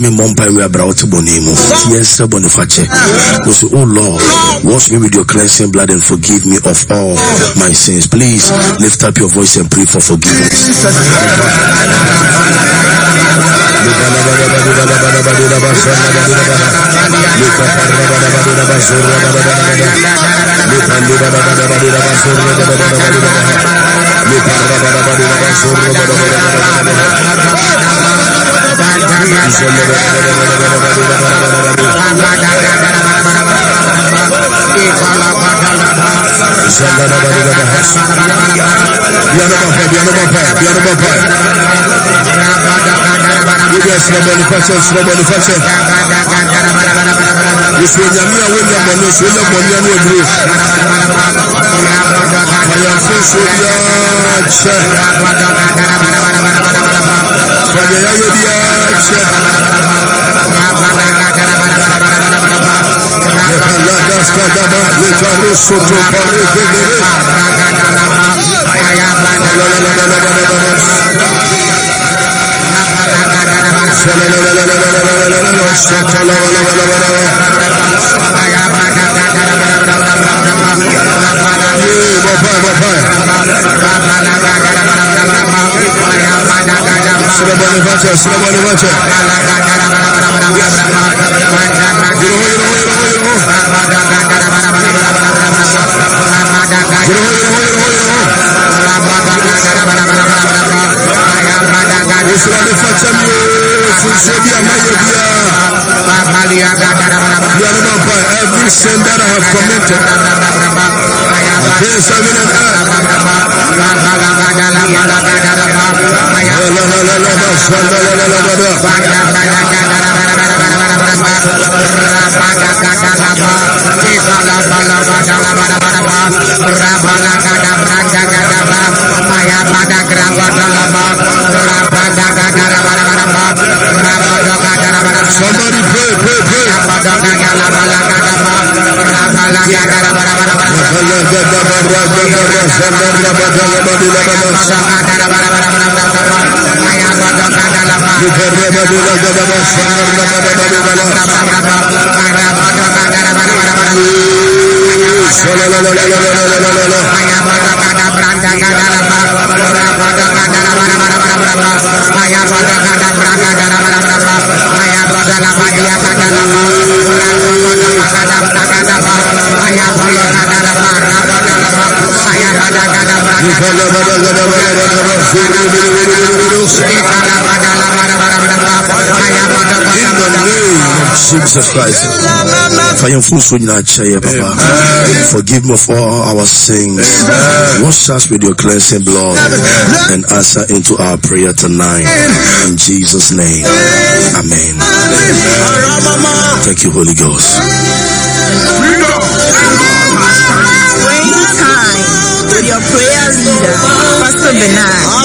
me mompa we abra to bonimo. Yes, Boniface. We say, oh Lord, wash me with your cleansing blood and forgive me of all my sins. Please lift up your voice and pray for forgiveness. Every sin that I have committed against heaven and earth, somebody pray, pray, pray. Jesus Christ, forgive me for all our sins. Wash us with your cleansing blood and answer into our prayer tonight. In Jesus' name, amen. Thank you, Holy Ghost. Praying time with your prayer leader, Pastor Bernard.